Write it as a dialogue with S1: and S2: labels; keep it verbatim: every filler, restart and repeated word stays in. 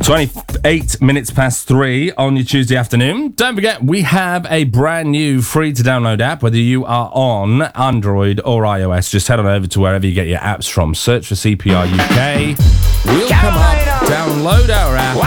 S1: twenty-eight minutes past three on your Tuesday afternoon. Don't forget, we have a brand new free-to-download app, whether you are on Android or iOS. Just head on over to wherever you get your apps from. Search for C P R U K. We'll come up, download our app,